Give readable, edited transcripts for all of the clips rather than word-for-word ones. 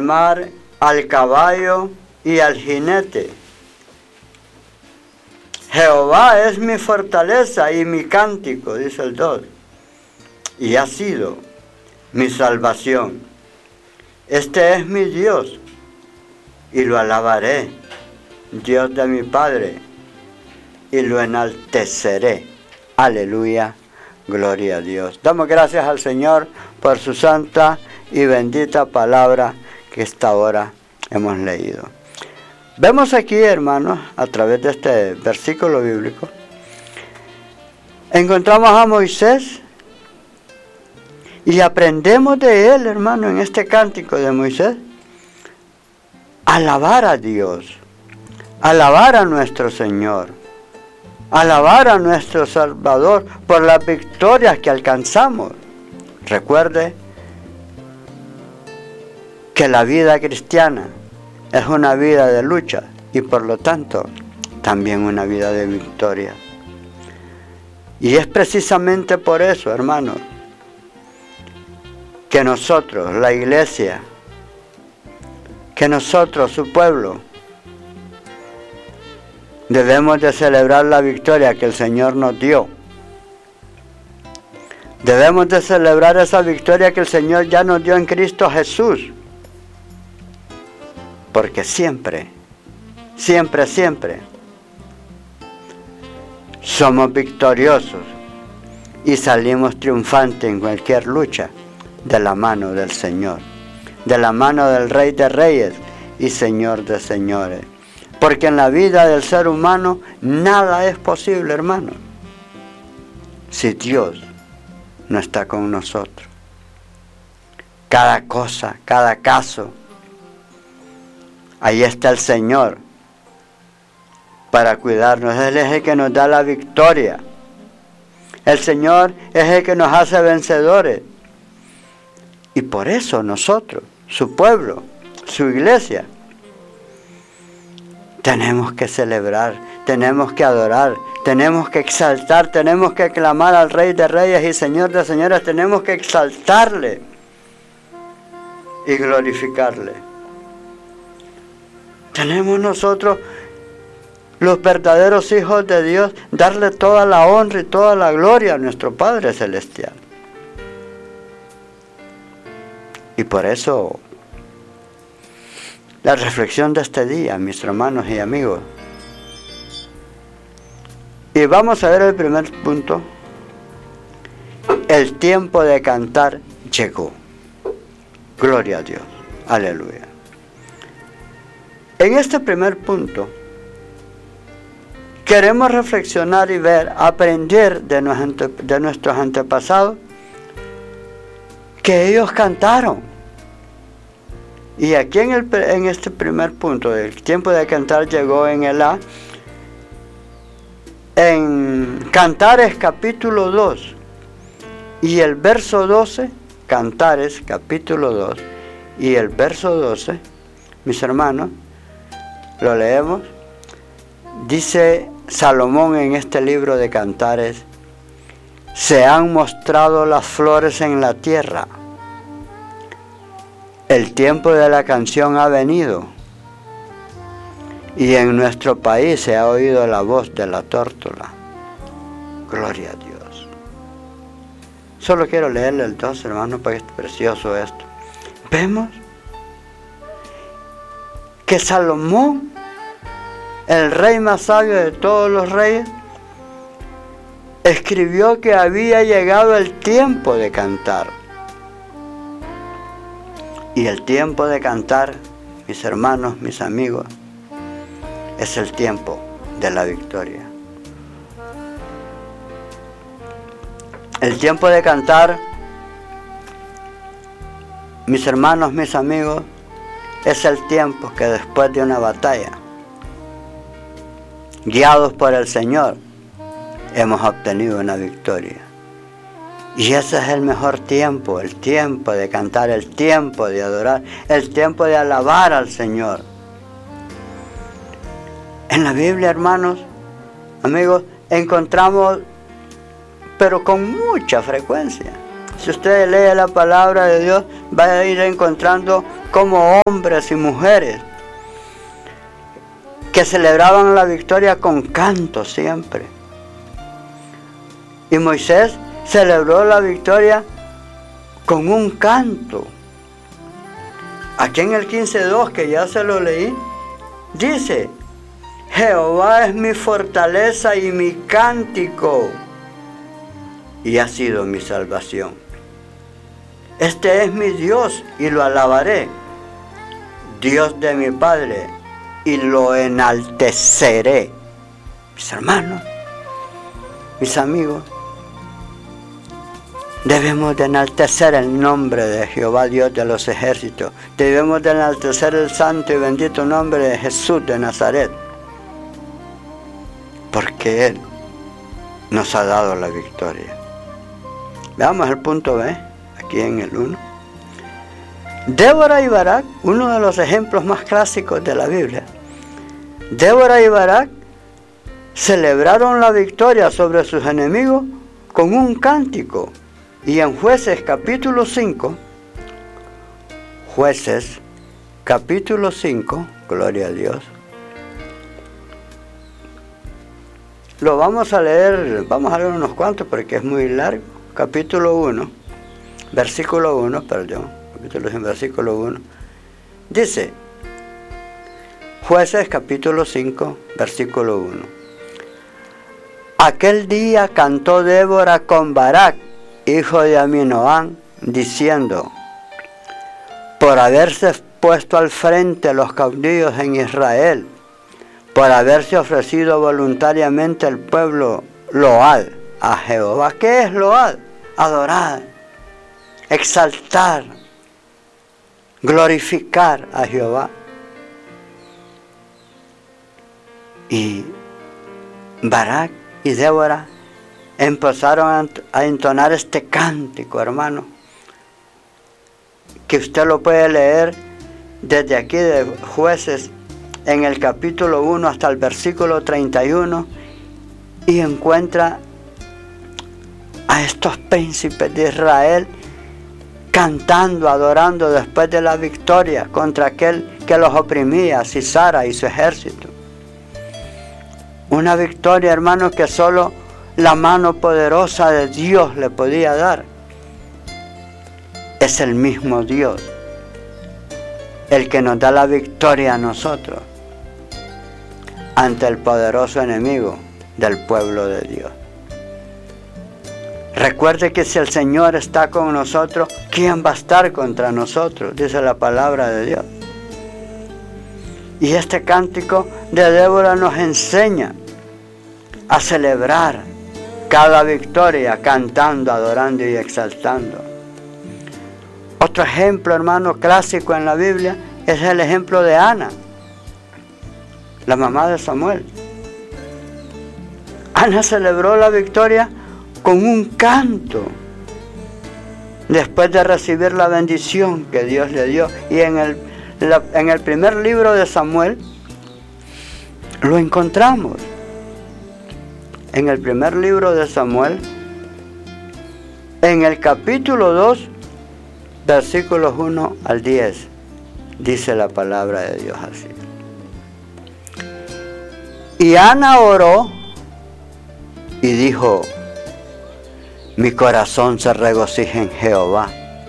mar, al caballo y al jinete. Jehová es mi fortaleza y mi cántico, dice el 2, y ha sido mi salvación. Este es mi Dios, y lo alabaré, Dios de mi Padre, y lo enalteceré. Aleluya, gloria a Dios. Damos gracias al Señor por su santa y bendita palabra que esta hora hemos leído. Vemos aquí, hermanos, a través de este versículo bíblico, encontramos a Moisés y aprendemos de él, hermano, en este cántico de Moisés, alabar a Dios, alabar a nuestro Señor, alabar a nuestro Salvador por las victorias que alcanzamos. Recuerde que la vida cristiana es una vida de lucha y por lo tanto también una vida de victoria. Y es precisamente por eso, hermanos, que nosotros, la iglesia, que nosotros, su pueblo, debemos de celebrar la victoria que el Señor nos dio. Debemos de celebrar esa victoria que el Señor ya nos dio en Cristo Jesús. Porque siempre, siempre, siempre somos victoriosos y salimos triunfantes en cualquier lucha de la mano del Señor, de la mano del Rey de Reyes y Señor de Señores. Porque en la vida del ser humano nada es posible, hermano, si Dios no está con nosotros. Cada cosa, cada caso, ahí está el Señor para cuidarnos. Él es el que nos da la victoria. El Señor es el que nos hace vencedores. Y por eso nosotros, su pueblo, su iglesia, tenemos que celebrar, tenemos que adorar, tenemos que exaltar, tenemos que clamar al Rey de Reyes y Señor de Señores, tenemos que exaltarle y glorificarle. Tenemos nosotros, los verdaderos hijos de Dios, darle toda la honra y toda la gloria a nuestro Padre Celestial. Y por eso, la reflexión de este día, mis hermanos y amigos. Y vamos a ver el primer punto. El tiempo de cantar llegó. Gloria a Dios. Aleluya. En este primer punto, queremos reflexionar y ver, aprender de nuestros antepasados, que ellos cantaron. Y aquí en este primer punto, el tiempo de cantar llegó en el A, en Cantares capítulo 2 y el verso 12, Cantares capítulo 2 y el verso 12, mis hermanos, lo leemos. Dice Salomón en este libro de Cantares: se han mostrado las flores en la tierra. El tiempo de la canción ha venido. Y en nuestro país se ha oído la voz de la tórtola. Gloria a Dios. Solo quiero leerle el 2, hermanos, porque es precioso esto. Vemos que Salomón, el rey más sabio de todos los reyes, escribió que había llegado el tiempo de cantar. Y el tiempo de cantar, mis hermanos, mis amigos, es el tiempo de la victoria. El tiempo de cantar, mis hermanos, mis amigos, es el tiempo que después de una batalla, guiados por el Señor, hemos obtenido una victoria. Y ese es el mejor tiempo, el tiempo de cantar, el tiempo de adorar, el tiempo de alabar al Señor. En la Biblia, hermanos, amigos, encontramos, pero con mucha frecuencia, Si usted lee la palabra de Dios, va a ir encontrando como hombres y mujeres que celebraban la victoria con canto siempre. Y Moisés celebró la victoria con un canto. Aquí en el 15:2, que ya se lo leí, dice: Jehová es mi fortaleza y mi cántico, y ha sido mi salvación. Este es mi Dios y lo alabaré, Dios de mi Padre, y lo enalteceré. Mis hermanos, mis amigos, debemos de enaltecer el nombre de Jehová, Dios de los ejércitos. Debemos de enaltecer el santo y bendito nombre de Jesús de Nazaret, porque Él nos ha dado la victoria. Veamos el punto B, aquí en el 1. Débora y Barak, uno de los ejemplos más clásicos de la Biblia. Débora y Barak celebraron la victoria sobre sus enemigos con un cántico. Y en Jueces capítulo 5, Jueces capítulo 5, gloria a Dios. Lo vamos a leer unos cuantos porque es muy largo. Capítulo 1, versículo 1, versículo 1. Dice, Jueces capítulo 5, versículo 1. Aquel día cantó Débora con Barak, hijo de Aminoam, diciendo: por haberse puesto al frente los caudillos en Israel, por haberse ofrecido voluntariamente el pueblo load a Jehová. ¿Qué es load? Adorar, exaltar, glorificar a Jehová. Y Barak y Débora empezaron a entonar este cántico, hermano, que usted lo puede leer desde aquí de Jueces en el capítulo 1 hasta el versículo 31, y encuentra a estos príncipes de Israel cantando, adorando después de la victoria contra aquel que los oprimía, Sisara y su ejército. Una victoria, hermano, que solo la mano poderosa de Dios le podía dar. Es el mismo Dios el que nos da la victoria a nosotros ante el poderoso enemigo del pueblo de Dios. Recuerde que si el Señor está con nosotros, ¿quién va a estar contra nosotros? Dice la palabra de Dios. Y este cántico de Débora nos enseña a celebrar cada victoria cantando, adorando y exaltando. Otro ejemplo, hermano, clásico en la Biblia es el ejemplo de Ana, la mamá de Samuel. Ana celebró la victoria con un canto después de recibir la bendición que Dios le dio. Y en el primer libro de Samuel lo encontramos. En el primer libro de Samuel, en el capítulo 2, versículos 1 al 10, dice la palabra de Dios así. Y Ana oró y dijo: mi corazón se regocija en Jehová,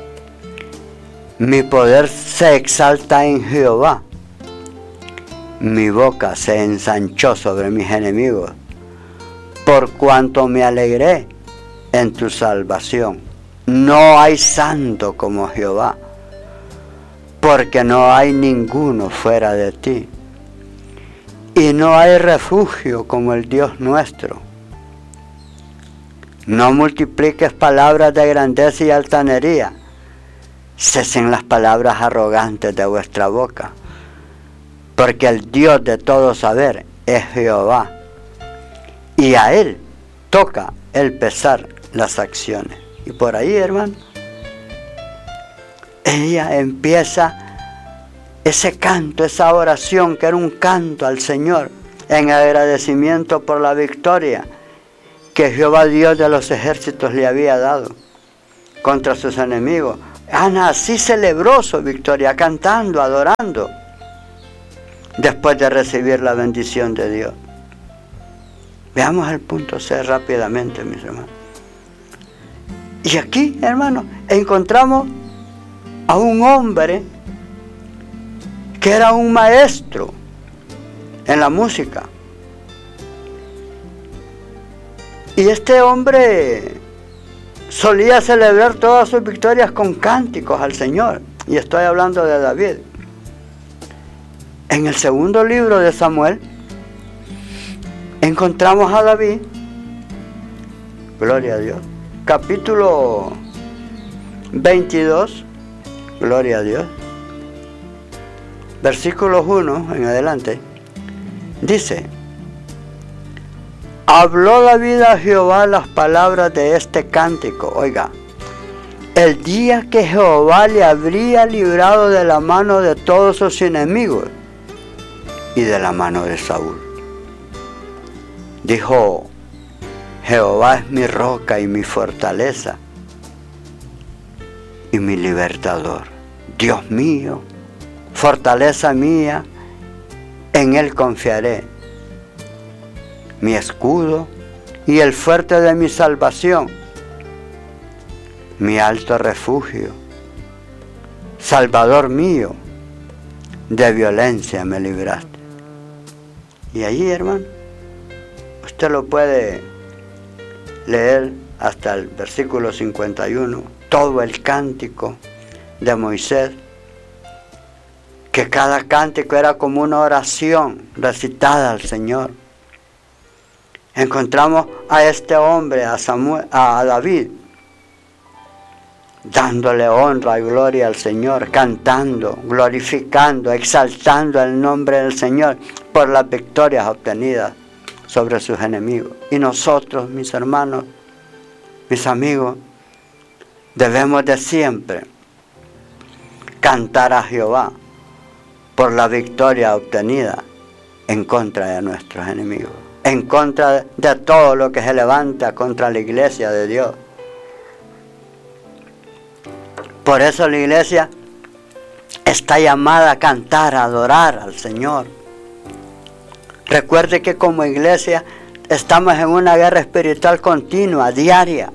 mi poder se exalta en Jehová, mi boca se ensanchó sobre mis enemigos, por cuanto me alegré en tu salvación. No hay santo como Jehová, porque no hay ninguno fuera de ti, y no hay refugio como el Dios nuestro. No multipliques palabras de grandeza y altanería, cesen las palabras arrogantes de vuestra boca, porque el Dios de todo saber es Jehová, y a Él toca el pesar las acciones. Y por ahí, hermano, ella empieza ese canto, esa oración que era un canto al Señor en agradecimiento por la victoria que Jehová Dios de los ejércitos le había dado. contra sus enemigos. Ana así celebró su victoria, cantando, adorando, después de recibir la bendición de Dios. Veamos el punto C rápidamente, mis hermanos. Y aquí, hermanos, encontramos a un hombre que era un maestro en la música. Y este hombre solía celebrar todas sus victorias con cánticos al Señor. Y estoy hablando de David. En el segundo libro de Samuel encontramos a David, gloria a Dios, capítulo 22, gloria a Dios, versículos 1 en adelante, dice: habló David a Jehová las palabras de este cántico. Oiga, el día que Jehová le habría librado de la mano de todos sus enemigos y de la mano de Saúl. Dijo: Jehová es mi roca y mi fortaleza y mi libertador. Dios mío, fortaleza mía, en Él confiaré. Mi escudo y el fuerte de mi salvación, mi alto refugio, Salvador mío, de violencia me libraste. Y allí, hermano, usted lo puede leer hasta el versículo 51, todo el cántico de Moisés, que cada cántico era como una oración recitada al Señor. Encontramos a este hombre, a David, dándole honra y gloria al Señor, cantando, glorificando, exaltando el nombre del Señor por las victorias obtenidas sobre sus enemigos. Y nosotros, mis hermanos, mis amigos, debemos de siempre cantar a Jehová por la victoria obtenida en contra de nuestros enemigos, en contra de todo lo que se levanta contra la iglesia de Dios. Por eso la iglesia está llamada a cantar, a adorar al Señor. Recuerde que como iglesia estamos en una guerra espiritual continua, diaria.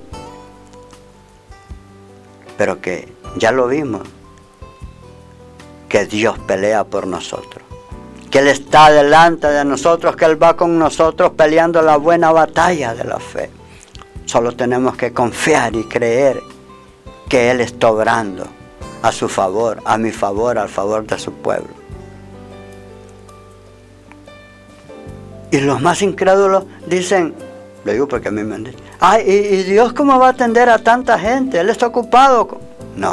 Pero que ya lo vimos, que Dios pelea por nosotros, que Él está delante de nosotros, que Él va con nosotros peleando la buena batalla de la fe. Solo tenemos que confiar y creer que Él está obrando a su favor, a mi favor, al favor de su pueblo. Y los más incrédulos dicen, lo digo porque a mí me han dicho, ay, ¿y Dios cómo va a atender a tanta gente? Él está ocupado. No.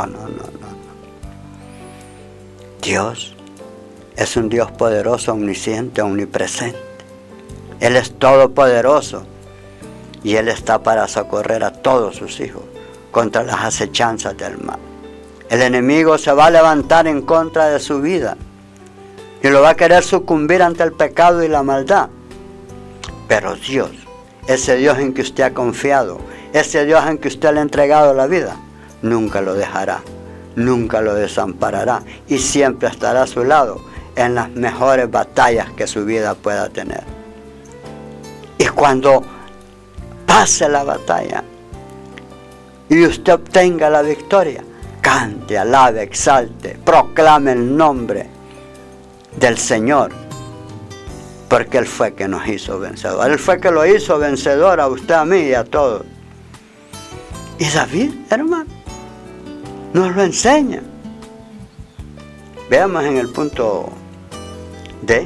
Dios es un Dios poderoso, omnisciente, omnipresente. Él es todopoderoso y Él está para socorrer a todos sus hijos contra las acechanzas del mal. El enemigo se va a levantar en contra de su vida y lo va a querer sucumbir ante el pecado y la maldad. Pero Dios, ese Dios en que usted ha confiado, ese Dios en que usted le ha entregado la vida, nunca lo dejará, nunca lo desamparará y siempre estará a su lado en las mejores batallas que su vida pueda tener. Y cuando pase la batalla y usted obtenga la victoria, cante, alabe, exalte, proclame el nombre del Señor, porque Él fue que nos hizo vencedor. Él fue que lo hizo vencedor a usted, a mí y a todos. Y David, hermano, nos lo enseña. Veamos en el punto D.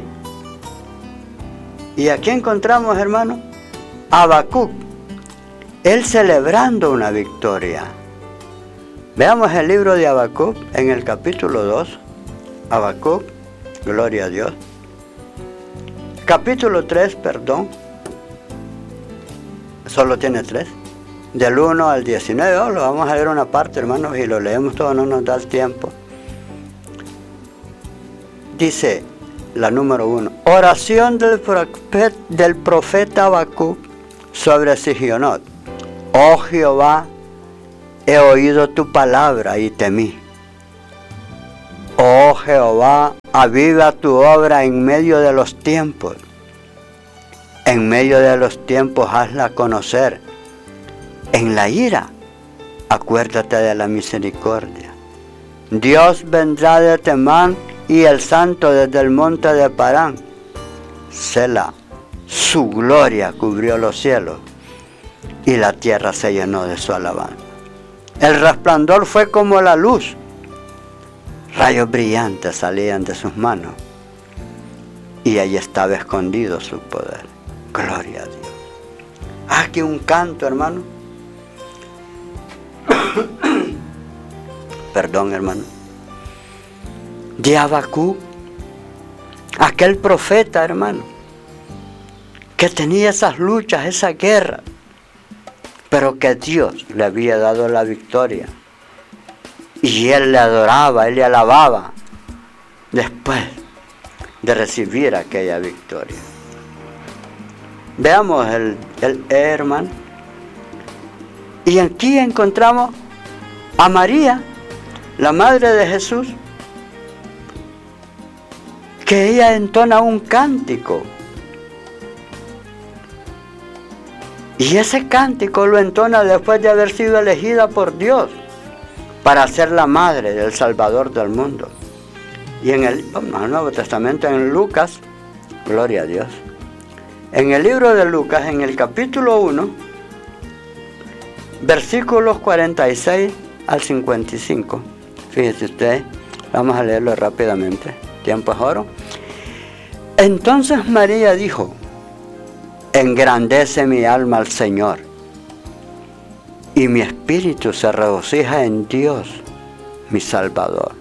Y aquí encontramos, hermano, a Habacuc, él celebrando una victoria. Veamos el libro de Habacuc en el capítulo 2. Habacuc, gloria a Dios. Capítulo 3, perdón. Solo tiene 3. Del 1 al 19. Lo vamos a leer una parte, hermanos, y lo leemos todo, no nos da el tiempo. Dice la número 1. Oración del profeta Habacuc sobre Sigionot. Oh Jehová, he oído tu palabra y temí. Oh Jehová, aviva tu obra en medio de los tiempos. En medio de los tiempos hazla conocer. En la ira, acuérdate de la misericordia. Dios vendrá de Temán y el Santo desde el monte de Parán. Selah, su gloria cubrió los cielos y la tierra se llenó de su alabanza. El resplandor fue como la luz. Rayos brillantes salían de sus manos y allí estaba escondido su poder. Gloria a Dios. Aquí un canto, hermano. Perdón, hermano. De Habacuc, aquel profeta, hermano, que tenía esas luchas, esa guerra, pero que Dios le había dado la victoria. Y él le adoraba, él le alababa después de recibir aquella victoria. Veamos el hermano. Y aquí encontramos a María, la madre de Jesús, que ella entona un cántico. Y ese cántico lo entona después de haber sido elegida por Dios para ser la madre del Salvador del mundo. Y en el Nuevo Testamento, en Lucas, gloria a Dios, en el libro de Lucas, en el capítulo 1, versículos 46 al 55. Fíjese usted, vamos a leerlo rápidamente, tiempo es oro. Entonces María dijo: engrandece mi alma al Señor, y mi espíritu se regocija en Dios, mi Salvador,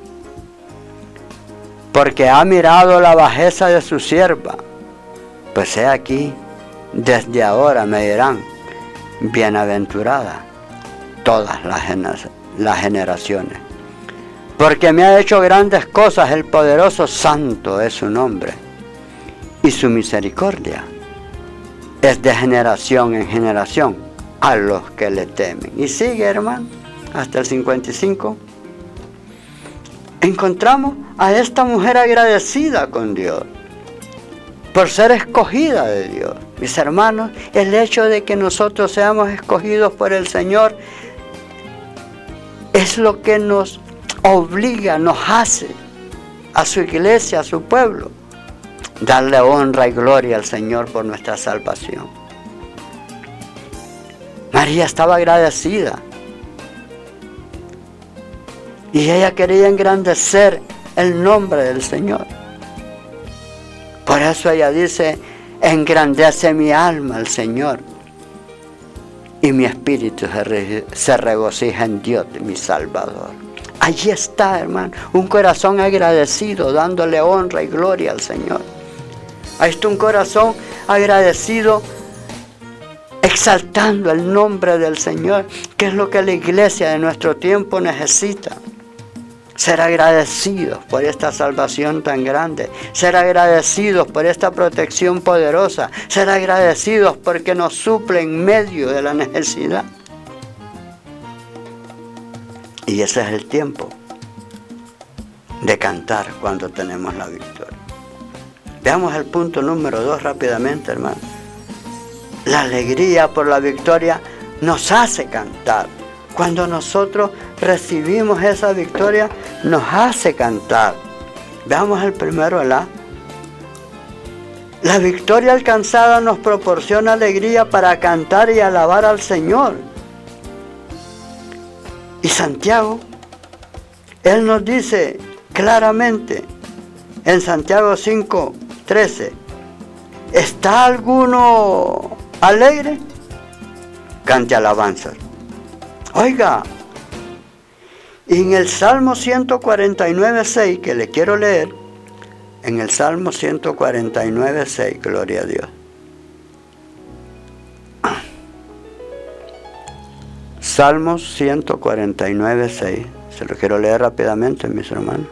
porque ha mirado la bajeza de su sierva. Pues he aquí, desde ahora me dirán bienaventurada todas las generaciones, porque me ha hecho grandes cosas, el poderoso, santo es su nombre, y su misericordia es de generación en generación a los que le temen. Y sigue, hermano, hasta el 55. Encontramos a esta mujer agradecida con Dios por ser escogida de Dios. Mis hermanos, el hecho de que nosotros seamos escogidos por el Señor es lo que nos obliga, nos hace a su iglesia, a su pueblo, darle honra y gloria al Señor por nuestra salvación. María estaba agradecida y ella quería engrandecer el nombre del Señor. Por eso ella dice: engrandece mi alma al Señor, y mi espíritu se regocija en Dios, mi Salvador. Allí está, hermano, un corazón agradecido, dándole honra y gloria al Señor. Ahí está un corazón agradecido, exaltando el nombre del Señor, que es lo que la iglesia de nuestro tiempo necesita. Ser agradecidos por esta salvación tan grande, ser agradecidos por esta protección poderosa, ser agradecidos porque nos suple en medio de la necesidad. Y ese es el tiempo de cantar cuando tenemos la victoria. Veamos el punto número 2 rápidamente, hermano. La alegría por la victoria nos hace cantar. Cuando nosotros recibimos esa victoria, nos hace cantar. Veamos el primero, la victoria alcanzada nos proporciona alegría para cantar y alabar al Señor. Y Santiago, él nos dice claramente en Santiago 5:13, ¿está alguno alegre? Cante alabanzas. Oiga, y en el Salmo 149:6, que le quiero leer, en el Salmo 149:6, gloria a Dios. Salmos 149:6, se lo quiero leer rápidamente, mis hermanos.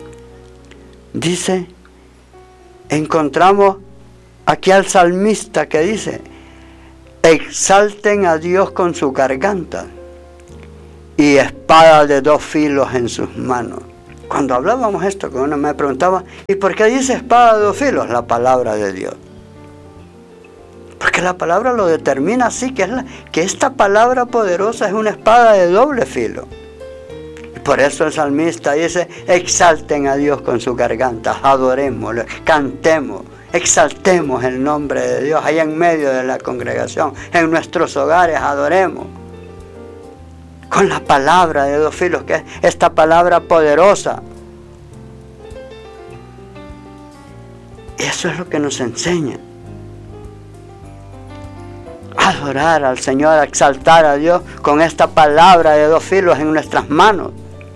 Dice, encontramos aquí al salmista que dice: exalten a Dios con su garganta y espada de 2 filos en sus manos. Cuando hablábamos esto, que uno me preguntaba, ¿y por qué dice espada de 2 filos? La palabra de Dios. Porque la palabra lo determina así, que esta palabra poderosa es una espada de doble filo. Y por eso el salmista dice, exalten a Dios con sus gargantas, adorémoslo, cantemos, exaltemos el nombre de Dios ahí en medio de la congregación, en nuestros hogares, adoremos. Con la palabra de 2 filos, que es esta palabra poderosa. Y eso es lo que nos enseña. Adorar al Señor, exaltar a Dios con esta palabra de 2 filos en nuestras manos.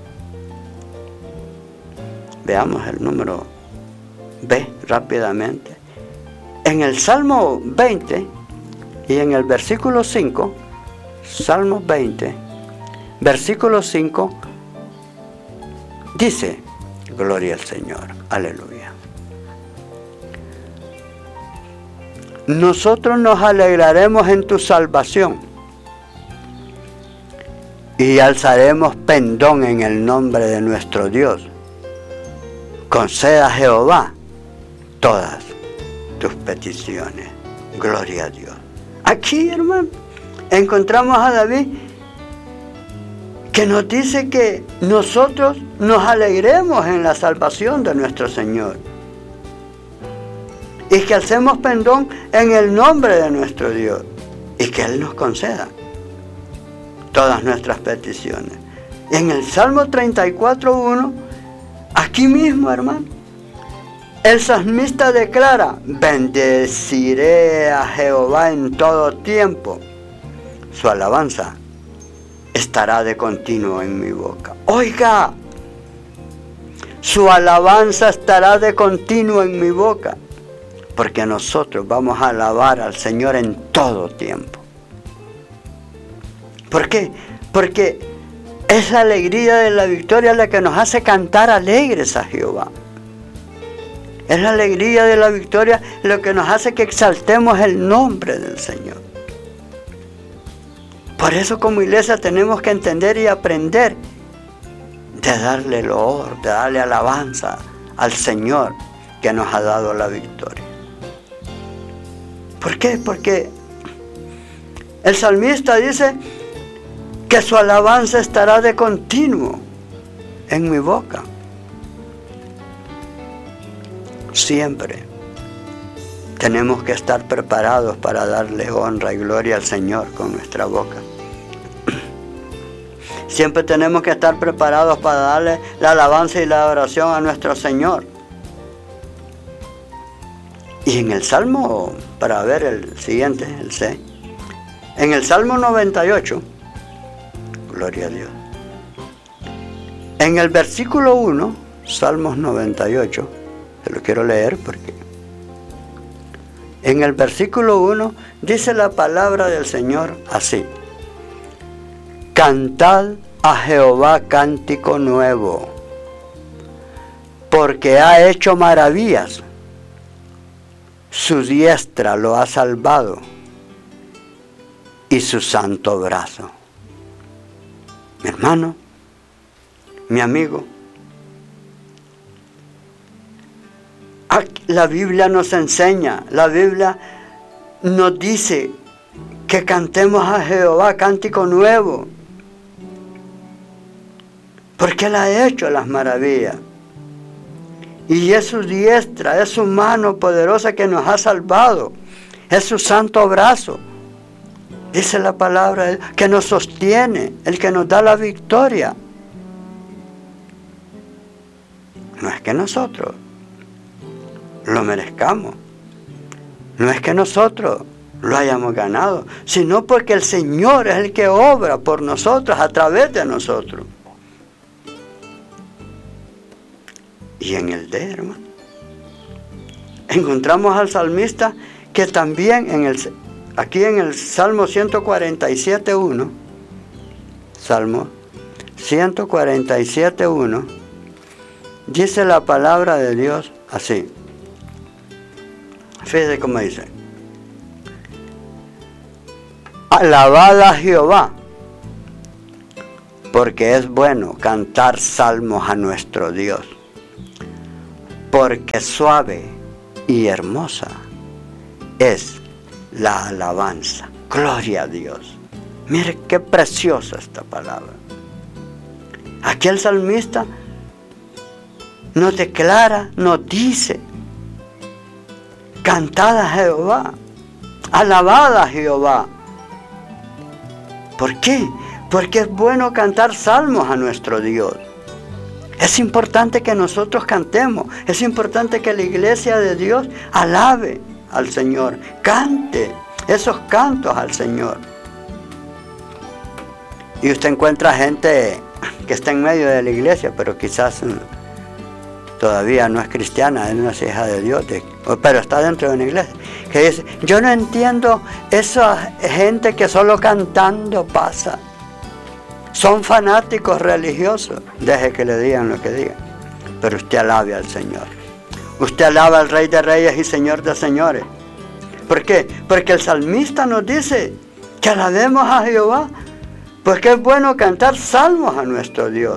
Veamos el número B rápidamente. En el Salmo 20 y en el versículo 5, Salmo 20, versículo 5, dice, gloria al Señor, aleluya. Nosotros nos alegraremos en tu salvación y alzaremos pendón en el nombre de nuestro Dios. Conceda a Jehová todas tus peticiones. Gloria a Dios. Aquí, hermano, encontramos a David que nos dice que nosotros nos alegremos en la salvación de nuestro Señor. Y que alcemos pendón en el nombre de nuestro Dios. Y que Él nos conceda todas nuestras peticiones. Y en el Salmo 34:1, aquí mismo, hermano, el salmista declara, bendeciré a Jehová en todo tiempo. Su alabanza estará de continuo en mi boca. Oiga, su alabanza estará de continuo en mi boca. Porque nosotros vamos a alabar al Señor en todo tiempo. ¿Por qué? Porque es la alegría de la victoria la que nos hace cantar alegres a Jehová. Es la alegría de la victoria lo que nos hace que exaltemos el nombre del Señor. Por eso como iglesia tenemos que entender y aprender de darle loor, de darle alabanza al Señor que nos ha dado la victoria. ¿Por qué? Porque el salmista dice que su alabanza estará de continuo en mi boca. Siempre tenemos que estar preparados para darle honra y gloria al Señor con nuestra boca. Siempre tenemos que estar preparados para darle la alabanza y la adoración a nuestro Señor. Y en el Salmo, para ver el siguiente, el C, en el Salmo 98, gloria a Dios, en el versículo 1, Salmos 98, se lo quiero leer porque en el versículo 1 dice la palabra del Señor así: cantad a Jehová cántico nuevo, porque ha hecho maravillas. Su diestra lo ha salvado y su santo brazo. Mi hermano, mi amigo, la Biblia nos enseña, la Biblia nos dice que cantemos a Jehová cántico nuevo, porque Él ha hecho las maravillas. Y es su diestra, es su mano poderosa que nos ha salvado. Es su santo brazo. Dice la palabra que nos sostiene, el que nos da la victoria. No es que nosotros lo merezcamos. No es que nosotros lo hayamos ganado, sino porque el Señor es el que obra por nosotros, a través de nosotros. Y en el D, hermano, encontramos al salmista que también aquí en el Salmo 147.1, Salmo 147.1, dice la palabra de Dios así. Fíjese cómo dice: alabad a Jehová, porque es bueno cantar salmos a nuestro Dios, porque suave y hermosa es la alabanza. Gloria a Dios. Mire qué preciosa esta palabra. Aquí el salmista nos declara, nos dice: cantad a Jehová, alabad a Jehová. ¿Por qué? Porque es bueno cantar salmos a nuestro Dios. Es importante que nosotros cantemos, es importante que la iglesia de Dios alabe al Señor, cante esos cantos al Señor. Y usted encuentra gente que está en medio de la iglesia, pero quizás todavía no es cristiana, no es hija de Dios, pero está dentro de una iglesia, que dice: yo no entiendo esa gente que solo cantando pasa. Son fanáticos religiosos. Deje que le digan lo que digan, pero usted alabe al Señor. Usted alaba al Rey de Reyes y Señor de Señores. ¿Por qué? Porque el salmista nos dice que alabemos a Jehová, porque es bueno cantar salmos a nuestro Dios,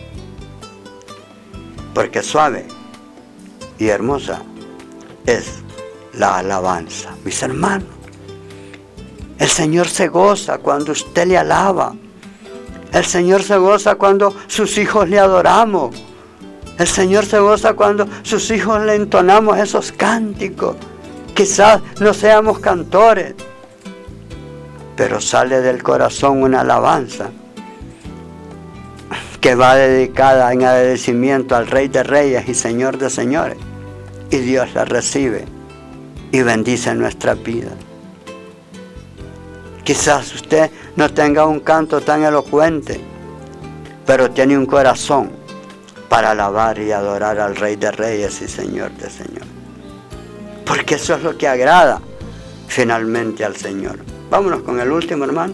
porque suave y hermosa es la alabanza. Mis hermanos, el Señor se goza cuando usted le alaba. El Señor se goza cuando sus hijos le adoramos. El Señor se goza cuando sus hijos le entonamos esos cánticos. Quizás no seamos cantores, pero sale del corazón una alabanza que va dedicada en agradecimiento al Rey de Reyes y Señor de Señores. Y Dios la recibe y bendice nuestra vida. Quizás usted no tenga un canto tan elocuente, pero tiene un corazón para alabar y adorar al Rey de Reyes y Señor de Señores. Porque eso es lo que agrada finalmente al Señor. Vámonos con el último, hermano.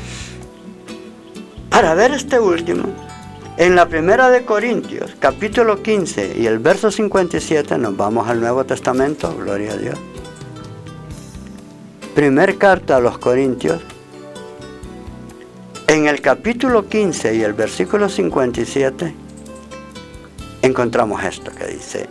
Para ver este último, en la primera de Corintios, capítulo 15 y el verso 57, nos vamos al Nuevo Testamento, gloria a Dios. Primer carta a los Corintios, en el capítulo 15 y el versículo 57, encontramos esto que dice: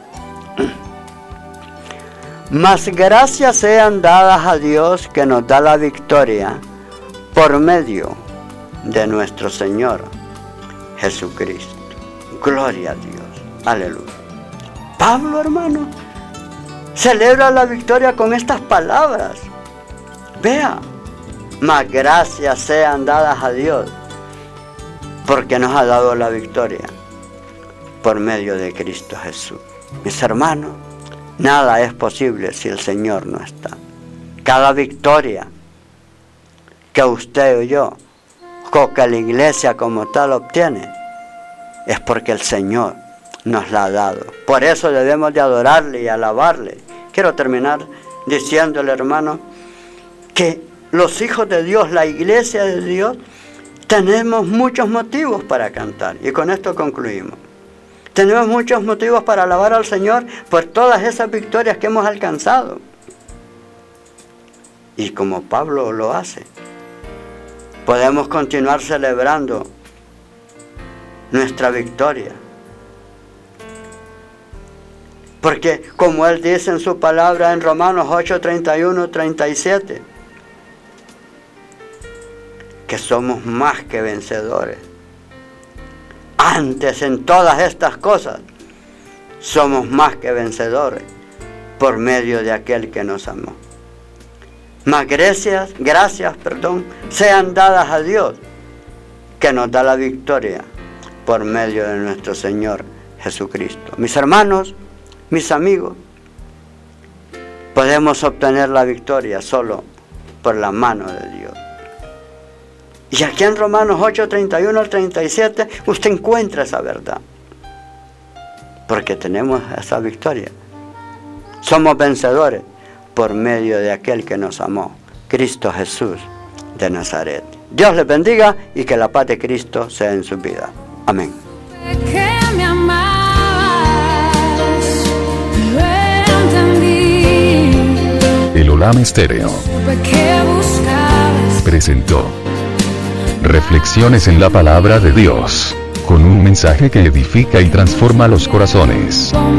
mas gracias sean dadas a Dios que nos da la victoria por medio de nuestro Señor Jesucristo. Gloria a Dios. Aleluya. Pablo, hermano, celebra la victoria con estas palabras. Vea, mas gracias sean dadas a Dios porque nos ha dado la victoria por medio de Cristo Jesús. Mis hermanos, nada es posible si el Señor no está. Cada victoria que usted o yo, o que la iglesia como tal obtiene, es porque el Señor nos la ha dado. Por eso debemos de adorarle y alabarle. Quiero terminar diciéndole, hermano, que los hijos de Dios, la iglesia de Dios, tenemos muchos motivos para cantar. Y con esto concluimos. Tenemos muchos motivos para alabar al Señor por todas esas victorias que hemos alcanzado. Y como Pablo lo hace, podemos continuar celebrando nuestra victoria. Porque como Él dice en su palabra en Romanos 8, 31, 37, que somos más que vencedores. Antes en todas estas cosas, somos más que vencedores por medio de aquel que nos amó. Mas gracias, sean dadas a Dios que nos da la victoria por medio de nuestro Señor Jesucristo. Mis hermanos, mis amigos, podemos obtener la victoria solo por la mano de Dios. Y aquí en Romanos 8, 31 al 37, usted encuentra esa verdad. Porque tenemos esa victoria. Somos vencedores por medio de aquel que nos amó, Cristo Jesús de Nazaret. Dios les bendiga y que la paz de Cristo sea en su vida. Amén. El Olam Estéreo presentó Reflexiones en la palabra de Dios, con un mensaje que edifica y transforma los corazones.